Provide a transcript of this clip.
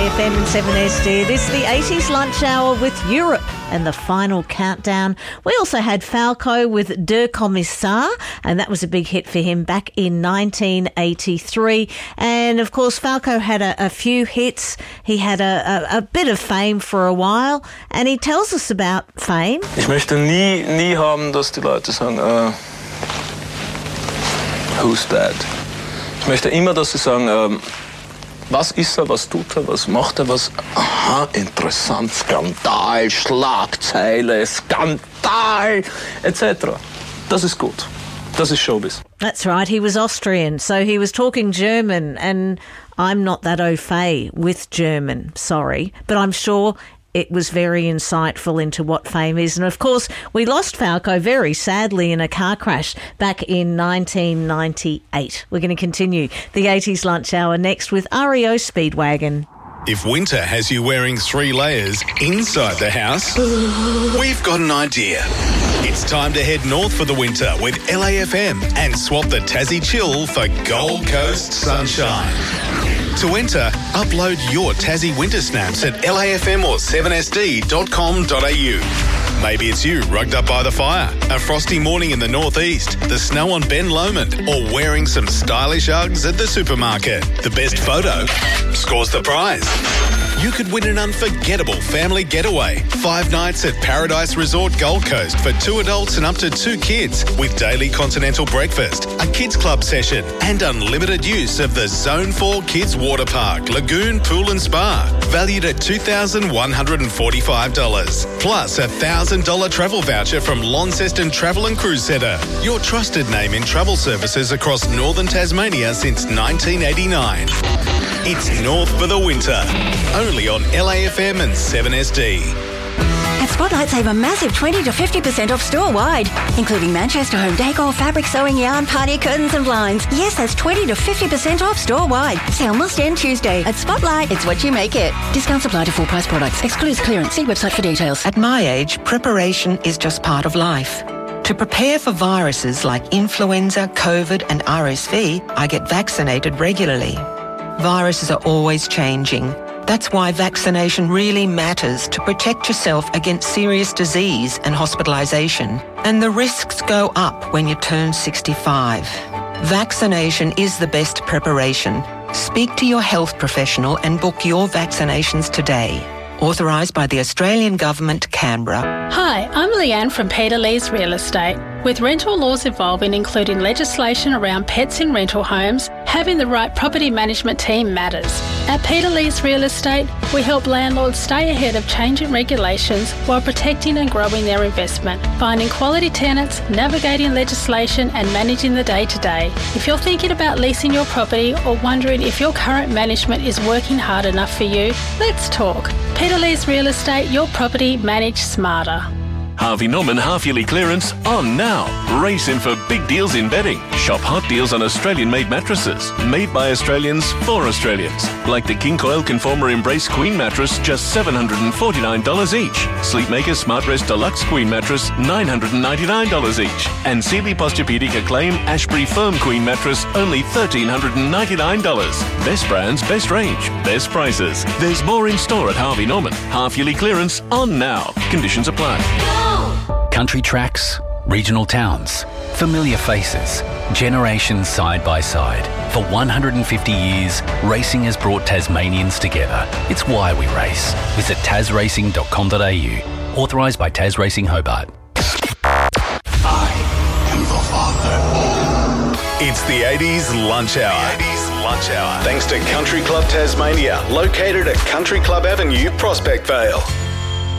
LAFM and 7SD. This is the 80s lunch hour with Europe and the final countdown. We also had Falco with Der Kommissar, and that was a big hit for him back in 1983. And of course, Falco had a few hits. He had a bit of fame for a while, and he tells us about fame. Ich möchte nie haben, dass die Leute sagen, who's that? Ich möchte immer, dass sie sagen, was ist er, was tut er, was macht er, was... Aha, interessant, Skandal, Schlagzeile, Skandal, etc. Das ist gut. Das ist Showbiz. That's right, he was Austrian, so he was talking German, and I'm not that au fait with German, sorry, but I'm sure it was very insightful into what fame is. And of course, we lost Falco very sadly in a car crash back in 1998. We're going to continue the 80s lunch hour next with REO Speedwagon. If winter has you wearing 3 layers inside the house, we've got an idea. It's time to head north for the winter with LAFM and swap the Tassie chill for Gold Coast sunshine. To enter, upload your Tassie winter snaps at LAFM or 7sd.com.au. Maybe it's you rugged up by the fire, a frosty morning in the northeast, the snow on Ben Lomond, or wearing some stylish Uggs at the supermarket. The best photo scores the prize. You could win an unforgettable family getaway. 5 nights at Paradise Resort Gold Coast for 2 adults and up to 2 kids with daily continental breakfast, a kids club session and unlimited use of the Zone 4 Kids Water Park, Lagoon, Pool and Spa, valued at $2,145. Plus a $1,000 travel voucher from Launceston Travel and Cruise Centre, your trusted name in travel services across northern Tasmania since 1989. It's north for the winter, only on LAFM and 7SD. At Spotlight, save a massive 20 to 50% off store-wide, including Manchester home decor, fabric sewing, yarn, party curtains and blinds. Yes, that's 20 to 50% off store-wide. Sale must end Tuesday. At Spotlight, it's what you make it. Discounts apply to full-price products. Excludes clearance. See website for details. At my age, preparation is just part of life. To prepare for viruses like influenza, COVID and RSV, I get vaccinated regularly. Viruses are always changing. That's why vaccination really matters to protect yourself against serious disease and hospitalisation. And the risks go up when you turn 65. Vaccination is the best preparation. Speak to your health professional and book your vaccinations today. Authorised by the Australian Government, Canberra. Hi, I'm Leanne from Peter Lee's Real Estate. With rental laws evolving, including legislation around pets in rental homes, having the right property management team matters. At Peter Lee's Real Estate, we help landlords stay ahead of changing regulations while protecting and growing their investment, finding quality tenants, navigating legislation and managing the day-to-day. If you're thinking about leasing your property or wondering if your current management is working hard enough for you, let's talk. Peter Lee's Real Estate, your property managed smarter. Harvey Norman half-yearly clearance on now. Race in for big deals in bedding. Shop hot deals on Australian-made mattresses. Made by Australians for Australians. Like the King Coil Conformer Embrace Queen mattress, just $749 each. Sleepmaker Smartrest Deluxe Queen mattress, $999 each. And Sealy Posturepedic Acclaim Ashbury Firm Queen mattress, only $1,399. Best brands, best range, best prices. There's more in store at Harvey Norman. Half-yearly clearance on now. Conditions apply. Country tracks, regional towns, familiar faces, generations side by side. For 150 years, racing has brought Tasmanians together. It's why we race. Visit tasracing.com.au. Authorised by Tas Racing Hobart. I am the father. It's the 80s Lunch Hour. Thanks to Country Club Tasmania, located at Country Club Avenue, Prospect Vale.